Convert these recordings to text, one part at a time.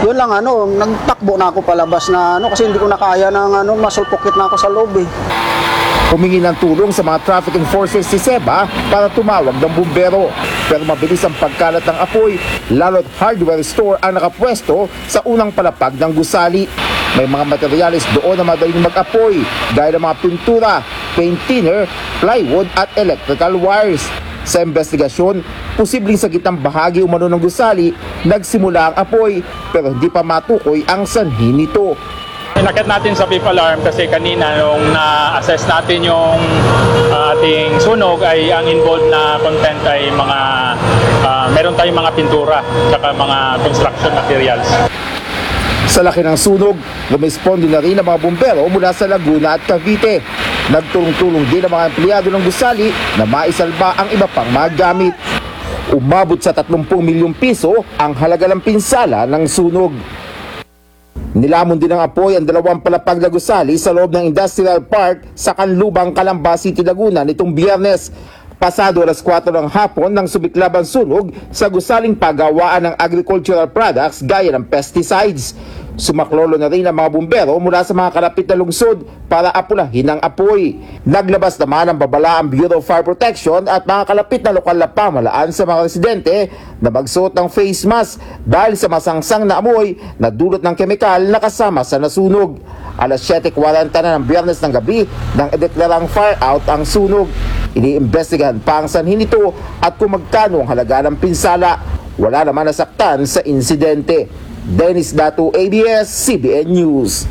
Yun lang nagtakbo na ako palabas na kasi hindi ko na kaya ng masulpokit na ako sa loob eh. Humingi ng tulong sa mga traffic enforcers si Seba para tumawag ng bumbero. Pero mabilis ang pagkalat ng apoy, lalo't hardware store ang nakapwesto sa unang palapag ng gusali. May mga materyales doon na madaling mag-apoy, gaya ng mga pintura, paint thinner, plywood at electrical wires. Sa investigasyon, posibleng sa gitnang bahagi umano ng gusali, nagsimula ang apoy pero hindi pa matukoy ang sanhi nito. Inakit natin sa PIP alarm kasi kanina nung na-assess natin yung ating sunog ay ang involved na content ay meron tayong mga pintura at mga construction materials. Sa laki ng sunog, lumispondo na rin ang mga bumbero mula sa Laguna at Cavite. Nagtulong-tulong din ang mga empleyado ng gusali na maisalba ang iba pang mga gamit. Umabot sa 30 milyong piso ang halaga ng pinsala ng sunog. Nilamon din ng apoy ang dalawang palapag na gusali sa loob ng Industrial Park sa Canlubang, Calamba City, Laguna nitong Biyernes. Pasado alas 4 ng hapon nang sumiklab ang sunog sa gusaling pagawaan ng agricultural products gaya ng pesticides. Sumaklolo na rin ang mga bumbero mula sa mga kalapit na lungsod para apulahin ang apoy. Naglabas naman ang babala ang Bureau of Fire Protection at mga kalapit na lokal na pamahalaan sa mga residente na magsuot ng face mask dahil sa masangsang na amoy na dulot ng kemikal na kasama sa nasunog. Alas 7:40 na ng Biyernes ng gabi nang ideklarang fire out ang sunog. Iniimbestigahan pa ang sanhi nito at kung magkano ang halaga ng pinsala. Wala naman nasaktan sa insidente. Dennis Datu, ABS-CBN News.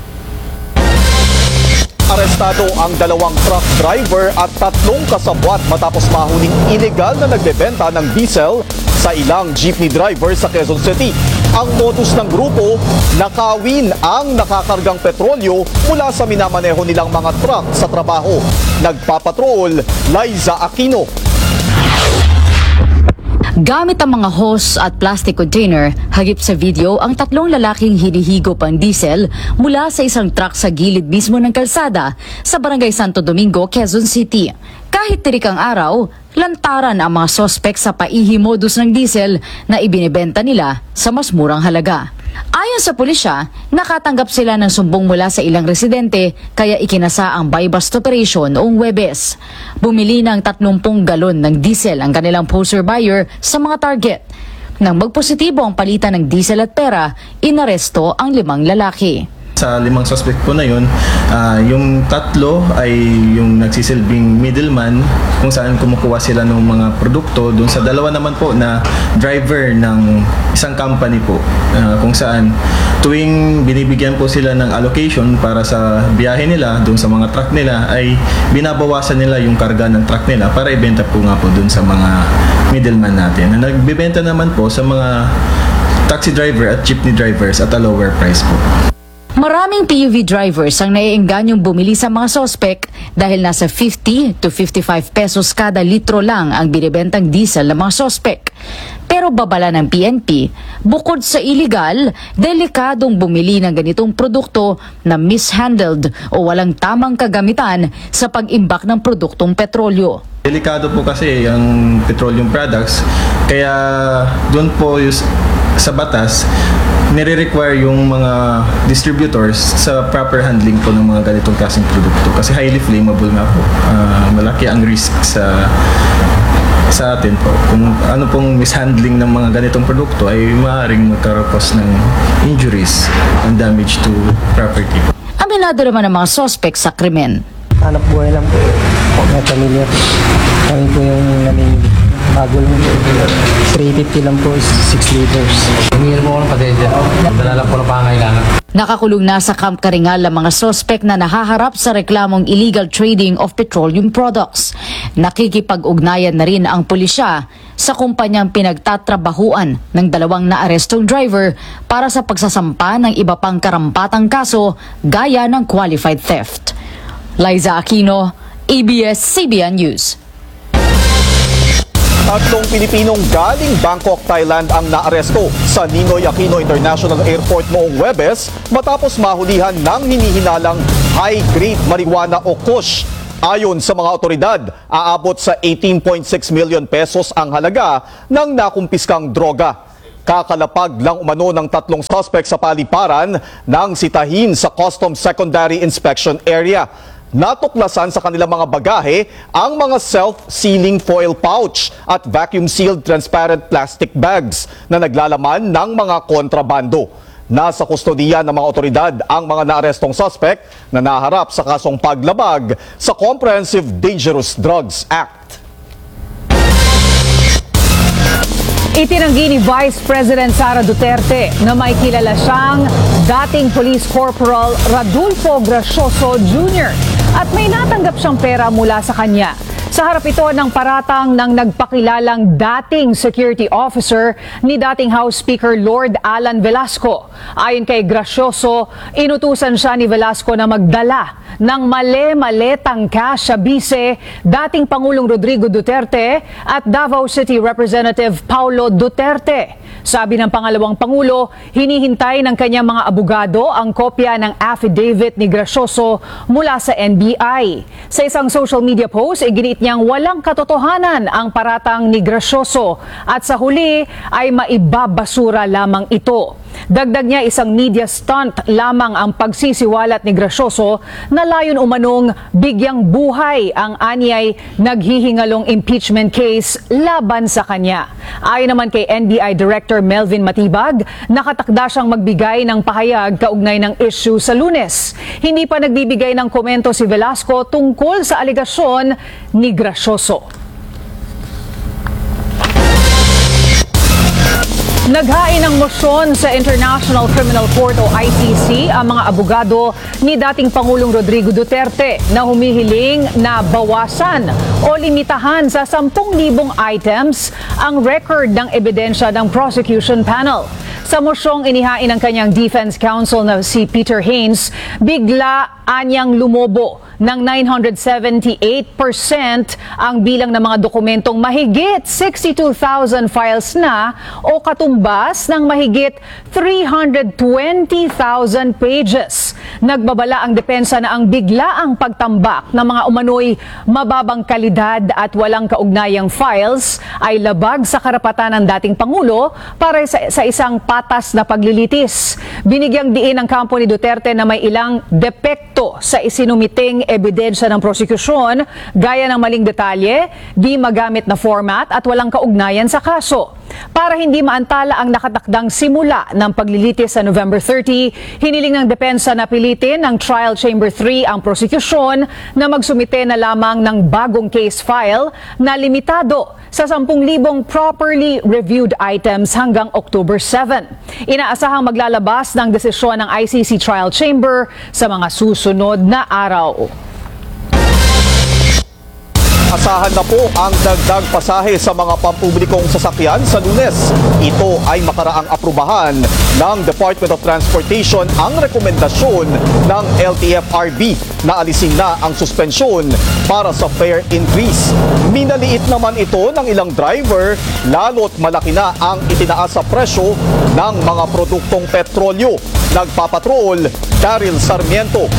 Arestado ang 2 truck driver at 3 kasabwat matapos mahuling ilegal na nagbebenta ng diesel sa ilang jeepney driver sa Quezon City. Ang modus ng grupo, nakawin ang nakakargang petrolyo mula sa minamaneho nilang mga truck sa trabaho. Nagpapatrol, Liza Aquino. Gamit ang mga hose at plastic container, hagip sa video ang 3 lalaking hinihigop ang diesel mula sa isang truck sa gilid mismo ng kalsada sa Barangay Santo Domingo, Quezon City. Kahit tirik ang araw, lantaran ang mga sospek sa paihi modus ng diesel na ibinebenta nila sa mas murang halaga. Ayon sa pulisya, nakatanggap sila ng sumbong mula sa ilang residente kaya ikinasa ang buy-bust operation noong Huwebes. Bumili ng 30 galon ng diesel ang kanilang poster buyer sa mga target. Nang magpositibo ang palitan ng diesel at pera, inaresto ang 5 lalaki. Sa 5 suspect po na yun, yung 3 ay yung nagsisilbing middleman kung saan kumukuha sila ng mga produkto. Doon sa 2 naman po na driver ng isang company po kung saan tuwing binibigyan po sila ng allocation para sa biyahe nila doon sa mga truck nila ay binabawasan nila yung karga ng truck nila para ibenta po nga po doon sa mga middleman natin. Nagbibenta naman po sa mga taxi driver at jeepney drivers at a lower price po. Maraming PUV drivers ang naiengganyong bumili sa mga sospek dahil nasa 50 to 55 pesos kada litro lang ang binibentang diesel ng mga sospek. Pero babala ng PNP, bukod sa illegal, delikadong bumili ng ganitong produkto na mishandled o walang tamang kagamitan sa pag-imbak ng produktong petrolyo. Delikado po kasi ang petroleum products, kaya doon po sa batas, nire-require yung mga distributors sa proper handling po ng mga ganitong klaseng produkto kasi highly flammable nga po. Malaki ang risk sa atin po. Kung ano pong mishandling ng mga ganitong produkto ay maaaring magkakos ng injuries and damage to property. Aminado naman ang mga sospek sa krimen. Hanap buhay lang po. May pamilya. Kami po yung bago lang po. 350 lang po, 6 liters. Hingihan mo ako ng pasensya. Dala lang po ng pangailangan. Nakakulong na sa Camp Karingal ang mga sospek na nahaharap sa reklamong illegal trading of petroleum products. Nakikipag-ugnayan na rin ang pulisya sa kumpanyang pinagtatrabahuan ng 2 naarestong driver para sa pagsasampa ng iba pang karampatang kaso gaya ng qualified theft. Liza Aquino, ABS-CBN News. 3 Pilipinong galing Bangkok, Thailand ang naaresto sa Ninoy Aquino International Airport noong Huwebes matapos mahulihan ng hinihinalang high-grade marijuana o kush. Ayon sa mga otoridad, aabot sa 18.6 million pesos ang halaga ng nakumpiskang droga. Kakalapag lang umano ng 3 suspect sa paliparan nang sitahin sa Customs Secondary Inspection Area. Natuklasan sa kanilang mga bagahe ang mga self-sealing foil pouch at vacuum-sealed transparent plastic bags na naglalaman ng mga kontrabando. Nasa kustodiya ng mga otoridad ang mga naarestong suspect na naharap sa kasong paglabag sa Comprehensive Dangerous Drugs Act. Itinanggi ni Vice President Sara Duterte na may kilala siyang dating Police Corporal Radulfo Gracioso Jr. at may natanggap siyang pera mula sa kanya. Sa harap ito ng paratang ng nagpakilalang dating security officer ni dating House Speaker Lord Alan Velasco. Ayon kay Gracioso, inutusan siya ni Velasco na magdala ng male-maletang cash sa bise, dating Pangulong Rodrigo Duterte at Davao City Representative Paulo Duterte. Sabi ng pangalawang Pangulo, hinihintay ng kanyang mga abogado ang kopya ng affidavit ni Gracioso mula sa NBI. Sa isang social media post, iginiit niyang walang katotohanan ang paratang ni Gracioso at sa huli ay maibabasura lamang ito. Dagdag niya, isang media stunt lamang ang pagsisiwalat ni Gracioso na layon umanong bigyang buhay ang anyay naghihingalong impeachment case laban sa kanya. Ayon naman kay NBI Director Melvin Matibag, nakatakda siyang magbigay ng pahayag kaugnay ng issue sa Lunes. Hindi pa nagbibigay ng komento si Velasco tungkol sa aligasyon ni Gracioso. Naghain ng mosyon sa International Criminal Court o ICC ang mga abogado ni dating Pangulong Rodrigo Duterte na humihiling na bawasan o limitahan sa 10,000 items ang record ng ebidensya ng prosecution panel. Sa mosyong inihain ng kanyang defense counsel na si Peter Haynes, bigla anyang lumobo ng 978% ang bilang ng mga dokumentong mahigit 62,000 files na o katumbas ng mahigit 320,000 pages. Nagbabala ang depensa na ang biglaang pagtambak ng mga umano'y mababang kalidad at walang kaugnayang files ay labag sa karapatan ng dating Pangulo para sa isang patas na paglilitis. Binigyang diin ng kampo ni Duterte na may ilang depekto sa isinumiting ebidensya ng prosekusyon gaya ng maling detalye, di magamit na format at walang kaugnayan sa kaso. Para hindi maantala ang nakatakdang simula ng paglilitis sa November 30, hiniling ng depensa na pilitin ng Trial Chamber 3 ang prosekusyon na magsumite na lamang ng bagong case file na limitado sa 10,000 properly reviewed items hanggang October 7. Inaasahang maglalabas ng desisyon ng ICC Trial Chamber sa mga susunod na araw. Asahan na po ang dagdag pasahe sa mga pampublikong sasakyan sa Lunes. Ito ay makaraang aprubahan ng Department of Transportation ang rekomendasyon ng LTFRB na alisin na ang suspensyon para sa fare increase. Minaliit naman ito ng ilang driver lalo't malaki na ang itinaas sa presyo ng mga produktong petrolyo. Nagpapatrol, Daryl Sarmiento.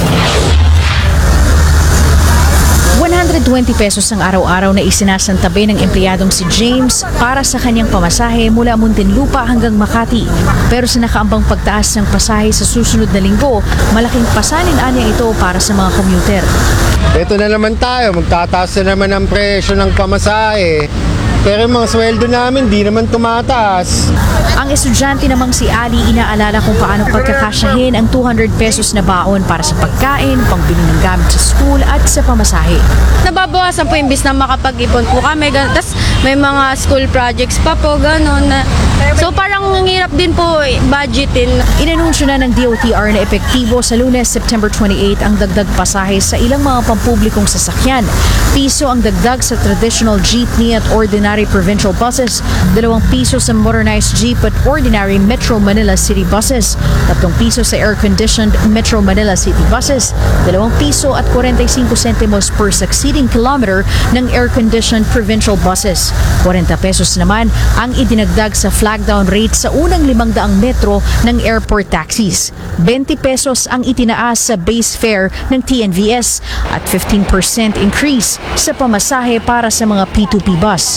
120 pesos ang araw-araw na isinasantabi ng empleyadong si James para sa kanyang pamasahe mula Muntinlupa hanggang Makati. Pero sa nakaambang pagtaas ng pasahe sa susunod na linggo, malaking pasanin anya ito para sa mga commuter. Ito na naman tayo, magtataas na naman ang presyo ng pamasahe. Pero yung mga sweldo namin, di naman tumataas. Ang estudyante namang si Ali inaalala kung paano pagkakasyahin ang 200 pesos na baon para sa pagkain, pangbili ng gamit sa school at sa pamasahe. Nababawasan po imbis na makapag-ipon po kami. Tapos may mga school projects pa po, gano'n. So parang ang hirap din po budgetin. Inanunsyo na ng DOTR na epektibo sa Lunes, September 28 ang dagdag pasahe sa ilang mga pampublikong sasakyan. Piso ang dagdag sa traditional jeepney at ordinary provincial buses, 2 piso sa modernized jeep at ordinary Metro Manila City buses, 3 piso sa air-conditioned Metro Manila City buses, 2 piso at 45 centimos per succeeding kilometer ng air-conditioned provincial buses. 40 pesos naman ang idinagdag sa flag-down rate sa unang 500 metro ng airport taxis. 20 pesos ang itinaas sa base fare ng TNVS at 15% increase sa pamasahe para sa mga P2P bus.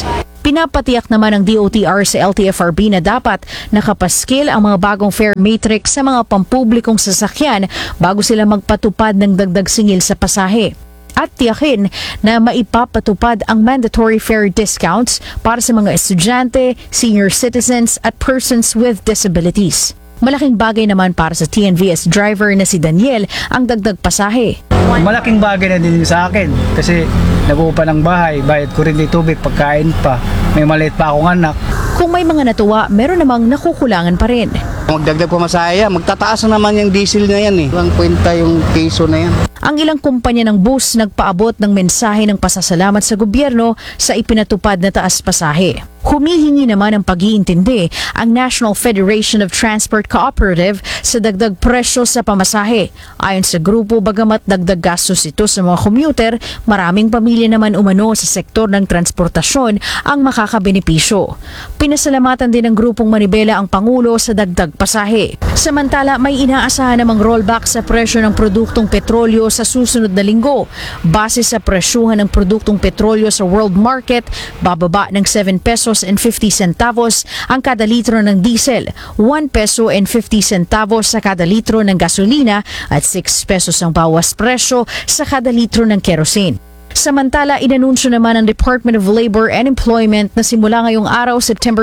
Pinapatiyak naman ng DOTR sa LTFRB na dapat nakapaskil ang mga bagong fare matrix sa mga pampublikong sasakyan bago sila magpatupad ng dagdag singil sa pasahe. At tiyakin na maipapatupad ang mandatory fare discounts para sa mga estudyante, senior citizens at persons with disabilities. Malaking bagay naman para sa TNVS driver na si Daniel ang dagdag pasahe. Malaking bagay na din sa akin kasi nabuo pa ng bahay, bayad ko rin tubig, pagkain pa, may maliit pa akong anak. Kung may mga natuwa, meron namang nakukulangan pa rin. Magdagdag pa masaya, magtataas na naman yung diesel na yan eh. Walang kwenta yung peso na yan. Ang ilang kumpanya ng bus nagpaabot ng mensahe ng pasasalamat sa gobyerno sa ipinatupad na taas pasahe. Humihingi naman ng pag-iintindi ang National Federation of Transport Cooperative sa dagdag presyo sa pamasahe. Ayon sa grupo, bagamat dagdag gastos ito sa mga commuter, maraming pamilya naman umano sa sektor ng transportasyon ang makakabenepisyo. Pinasalamatan din ng grupong Manibela ang Pangulo sa dagdag pasahe. Samantala, may inaasahan namang rollback sa presyo ng produktong petrolyo sa susunod na linggo. Base sa presyuhan ng produktong petrolyo sa world market, bababa ng 7 pesos and 50 centavos ang kada litro ng diesel, 1 peso and 50 centavos sa kada litro ng gasolina at 6 pesos ang bawas presyo sa kada litro ng kerosene. Samantala, inanunsyo naman ng Department of Labor and Employment na simula ngayong araw, September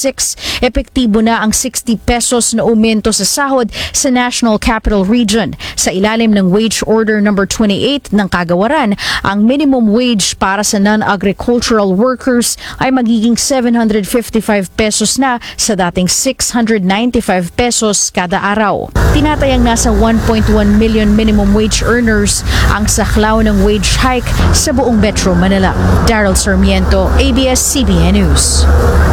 26, epektibo na ang 60 pesos na aumento sa sahod sa National Capital Region. Sa ilalim ng Wage Order No. 28 ng Kagawaran, ang minimum wage para sa non-agricultural workers ay magiging 755 pesos na sa dating 695 pesos kada araw. Tinatayang nasa 1.1 million minimum wage earners ang saklaw ng wage hike sa buong Metro Manila. Daryl Sarmiento, ABS-CBN News.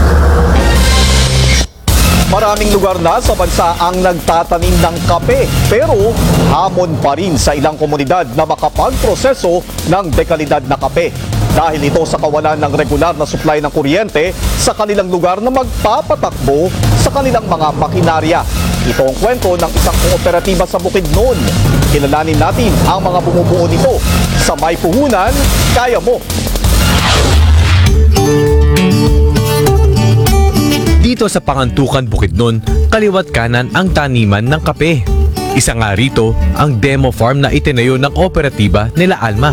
Maraming lugar na sa bansa ang nagtatanim ng kape, pero hamon pa rin sa ilang komunidad na makapagproseso ng dekalidad na kape. Dahil ito sa kawalan ng regular na supply ng kuryente sa kanilang lugar na magpapatakbo sa kanilang mga makinarya. Ito ang kwento ng isang kooperatiba sa Bukidnon. Kilalanin natin ang mga bumubuo nito. Sa May Puhunan, Kaya Mo! Dito sa Pangantukan, Bukidnon, kaliwat kanan ang taniman ng kape. Isa nga rito ang demo farm na itinayo ng kooperatiba nila Alma.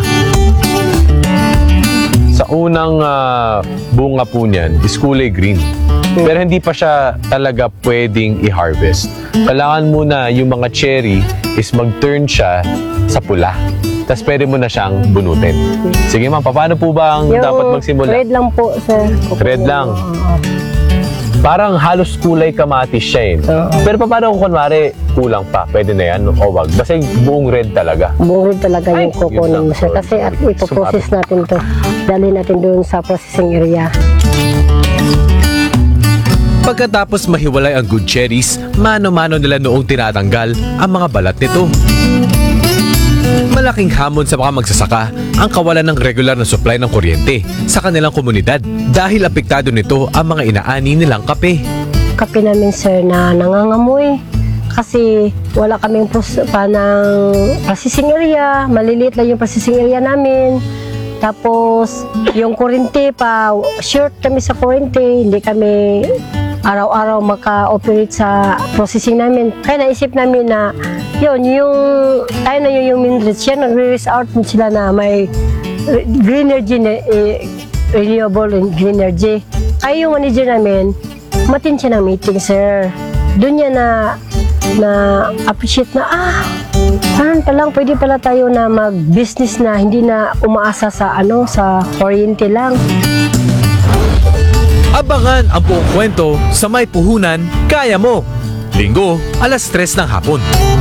Sa unang bunga po niyan is kulay green. Pero hindi pa siya talaga pwedeng i-harvest. Kailangan muna yung mga cherry is mag-turn siya sa pula. Tapos pwede mo na siyang bunutin. Sige ma'am, paano po ba ang dapat magsimula? Red lang po, sir. Red lang. Parang halos kulay kamatis siya eh. Pero paano kung kunwari kulang pa? Pwede na yan o wag? Basta buong red talaga. Buong red talaga yung kukunin mo, sir. Kasi at ipoprocess natin to. Dalhin natin doon sa processing area. Pagkatapos mahiwalay ang good cherries, mano-mano nila noong tinatanggal ang mga balat nito. Malaking hamon sa mga magsasaka ang kawalan ng regular na supply ng kuryente sa kanilang komunidad dahil apektado nito ang mga inaani nilang kape. Kape namin, sir, na nangangamoy kasi wala kaming processing area. Maliliit lang yung processing area namin. Tapos yung kuryente pa, short kami sa kuryente, hindi kami araw-araw maka-operate sa processing namin. Kaya naisip namin na yun, tayo na yung minerals yan, nag-release out sila na may green energy, renewable and green energy. Kaya yung manager namin, matin siya ng meeting, sir. Doon niya na appreciate na, parang talang pwede pala tayo na mag-business na hindi na umaasa sa kuryente lang. Abangan ang buong kwento sa May Puhunan, Kaya Mo! Linggo, alas 3 ng hapon.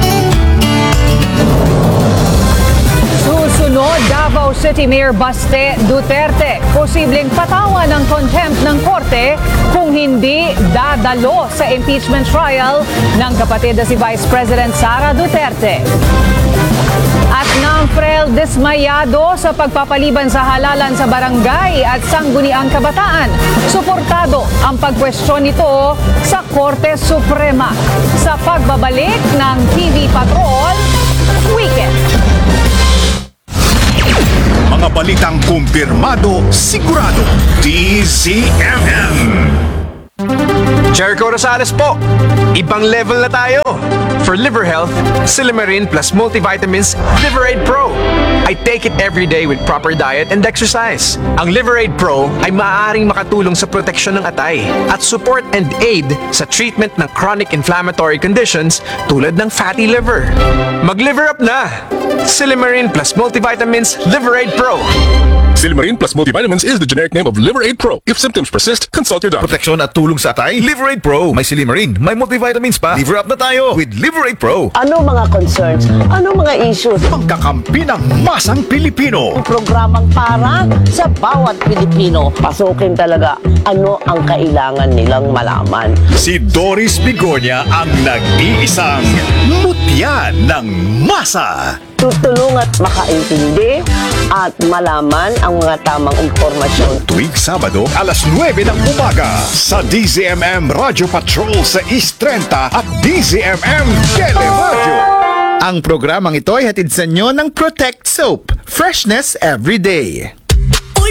Susunod, Davao City Mayor Baste Duterte. Posibleng patawan ng contempt ng korte kung hindi dadalo sa impeachment trial ng kapatid na si Vice President Sara Duterte. At Namfrel dismayado sa pagpapaliban sa halalan sa barangay at sangguniang kabataan. Suportado ang pagkwestiyon nito sa Korte Suprema. Sa pagbabalik ng TV Patrol Weekend. Mga Balitang kumpirmado, sigurado. DZMM. Jericho Rosales po. Ibang level na tayo. For liver health, Silymarin plus multivitamins Liverade Pro. I take it every day with proper diet and exercise. Ang Liverade Pro ay maaaring makatulong sa proteksyon ng atay at support and aid sa treatment ng chronic inflammatory conditions tulad ng fatty liver. Mag-liver up na! Silymarin plus multivitamins Liverade Pro. Silymarin plus multivitamins is the generic name of Liverade Pro. If symptoms persist, consult your doctor. Proteksyon at tulong sa atay, Liverade Pro. May Silymarin, may multivitamins pa. Liver up na tayo with Liverade Pro. Ano mga concerns? Ano mga issues? Pagkakampi ng masang Pilipino. Programang para sa bawat Pilipino. Pasukin talaga ano ang kailangan nilang malaman. Si Doris Bigonia ang nag-iisang mutya ng masa. Tutulong at makaintindi at malaman ang mga tamang impormasyon. Tuwing Sabado, alas 9 ng umaga sa DZMM Radio Patrol sa East 30 at DZMM Teleradio. Ang programang ito ay hatid sa inyo ng Protect Soap. Freshness every day.